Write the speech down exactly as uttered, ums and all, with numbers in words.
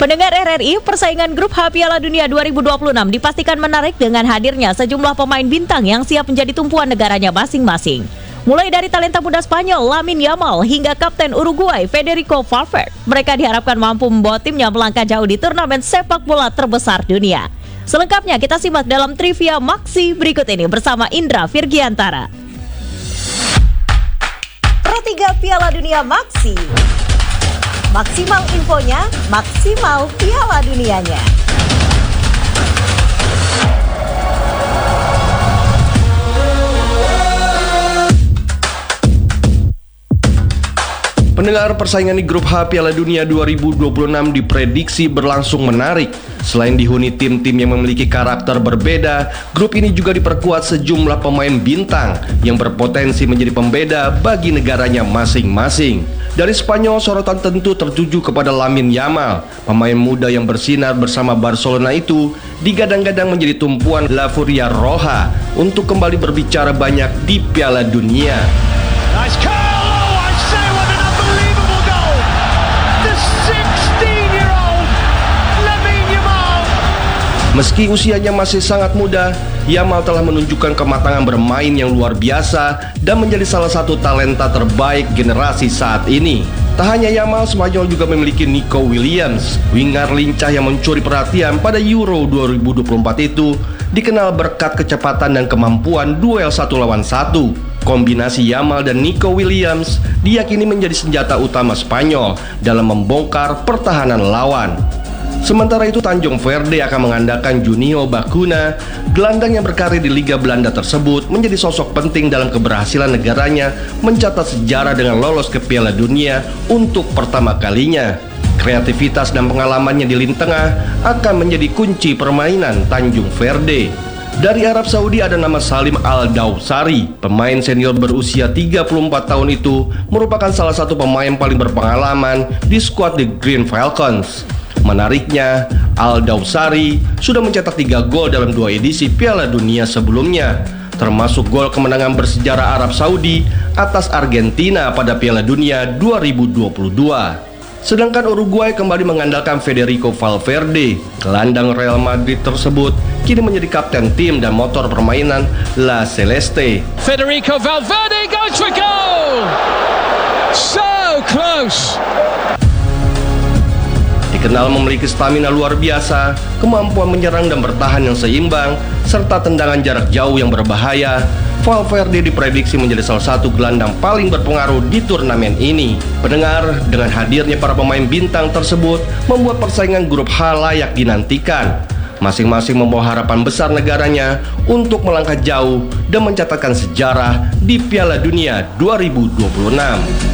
Pendengar R R I, persaingan grup H Piala Dunia dua ribu dua puluh enam dipastikan menarik dengan hadirnya sejumlah pemain bintang yang siap menjadi tumpuan negaranya masing-masing. Mulai dari talenta muda Spanyol Lamine Yamal hingga kapten Uruguay Federico Valverde, mereka diharapkan mampu membawa timnya melangkah jauh di turnamen sepak bola terbesar dunia. Selengkapnya kita simak dalam trivia Maxi berikut ini bersama Indra Virgiantara. Pro tiga Piala Dunia Maxi. Maksimal infonya, maksimal Piala Dunianya. Pendengar, persaingan di grup H Piala Dunia dua ribu dua puluh enam diprediksi berlangsung menarik. Selain dihuni tim-tim yang memiliki karakter berbeda, grup ini juga diperkuat sejumlah pemain bintang yang berpotensi menjadi pembeda bagi negaranya masing-masing. Dari Spanyol, sorotan tentu tertuju kepada Lamine Yamal. Pemain muda yang bersinar bersama Barcelona itu digadang-gadang menjadi tumpuan La Furia Roja untuk kembali berbicara banyak di Piala Dunia. Nice goal! Oh, I say what an unbelievable goal! The sixteen-year-old Lamine Yamal. Meski usianya masih sangat muda, Yamal telah menunjukkan kematangan bermain yang luar biasa dan menjadi salah satu talenta terbaik generasi saat ini. Tak hanya Yamal, Spanyol juga memiliki Nico Williams, winger lincah yang mencuri perhatian pada Euro dua ribu dua puluh empat itu, dikenal berkat kecepatan dan kemampuan duel satu lawan satu. Kombinasi Yamal dan Nico Williams diyakini menjadi senjata utama Spanyol dalam membongkar pertahanan lawan. Sementara itu, Tanjung Verde akan mengandalkan Junio Bacuna, gelandang yang berkarir di Liga Belanda tersebut, menjadi sosok penting dalam keberhasilan negaranya mencatat sejarah dengan lolos ke Piala Dunia untuk pertama kalinya. Kreativitas dan pengalamannya di lini tengah akan menjadi kunci permainan Tanjung Verde. Dari Arab Saudi ada nama Salim Al-Dawsari. Pemain senior berusia tiga puluh empat tahun itu merupakan salah satu pemain paling berpengalaman di skuad The Green Falcons. Menariknya, Al-Dawsari sudah mencetak tiga gol dalam dua edisi Piala Dunia sebelumnya, termasuk gol kemenangan bersejarah Arab Saudi atas Argentina pada Piala Dunia dua ribu dua puluh dua. Sedangkan Uruguay kembali mengandalkan Federico Valverde. Gelandang Real Madrid tersebut kini menjadi kapten tim dan motor permainan La Celeste. Federico Valverde goes for goal! So close! Dikenal memiliki stamina luar biasa, kemampuan menyerang dan bertahan yang seimbang, serta tendangan jarak jauh yang berbahaya, Valverde diprediksi menjadi salah satu gelandang paling berpengaruh di turnamen ini. Pendengar, dengan hadirnya para pemain bintang tersebut membuat persaingan grup H layak dinantikan. Masing-masing membawa harapan besar negaranya untuk melangkah jauh dan mencatatkan sejarah di Piala Dunia dua ribu dua puluh enam.